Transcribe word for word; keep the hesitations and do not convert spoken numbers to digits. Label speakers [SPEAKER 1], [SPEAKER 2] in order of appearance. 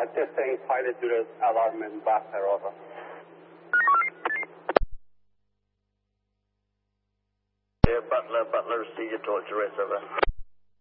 [SPEAKER 1] Uh, testing pilot unit alarm and buffer, over.
[SPEAKER 2] Yeah, Butler, Butler, see you, torture, over.